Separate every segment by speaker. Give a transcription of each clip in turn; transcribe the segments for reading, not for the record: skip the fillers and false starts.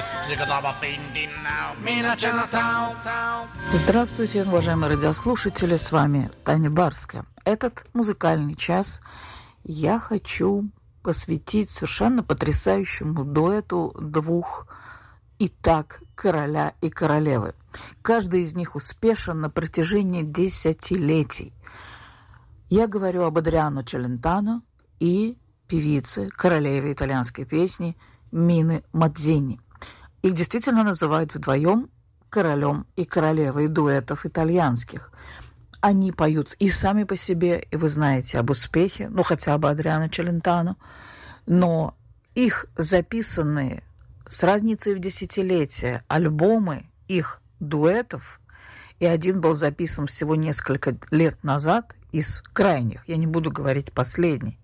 Speaker 1: Здравствуйте, уважаемые радиослушатели, с вами Таня Барская. Этот музыкальный час я хочу посвятить совершенно потрясающему дуэту двух и так короля и королевы. Каждый из них успешен на протяжении десятилетий. Я говорю об Адриано Челентано и певице, королеве итальянской песни Мине Мадзини. Их действительно называют вдвоем королем и королевой дуэтов итальянских. Они поют и сами по себе, и вы знаете об успехе, хотя бы Адриано Челентано, но их записанные с разницей в десятилетия альбомы их дуэтов, и один был записан всего несколько лет назад из крайних, я не буду говорить последний,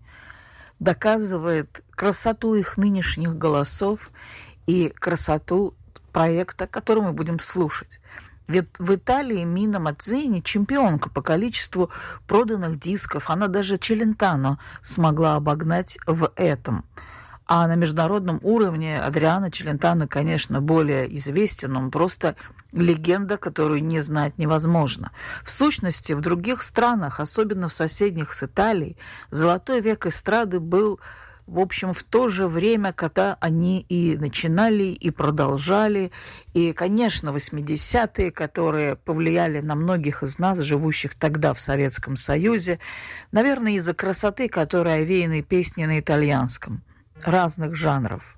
Speaker 1: доказывает красоту их нынешних голосов и красоту проекта, который мы будем слушать. Ведь в Италии Мина Мадзини чемпионка по количеству проданных дисков. Она даже Челентано смогла обогнать в этом. А на международном уровне Адриано Челентано, конечно, более известен. Он просто легенда, которую не знать невозможно. В сущности, в других странах, особенно в соседних с Италией, золотой век эстрады был, в общем, в то же время, когда они и начинали, и продолжали. И, конечно, 80-е, которые повлияли на многих из нас, живущих тогда в Советском Союзе, наверное, из-за красоты, которая овеяна песни на итальянском, разных жанров.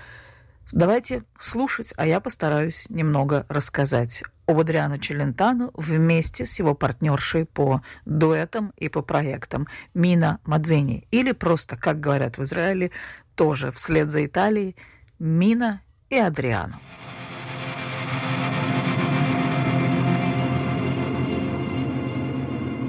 Speaker 1: Давайте слушать, а я постараюсь немного рассказать об Адриано Челентано вместе с его партнершей по дуэтам и по проектам Мина Мадзини. Или просто, как говорят в Израиле, тоже вслед за Италией, Мина и Адриано.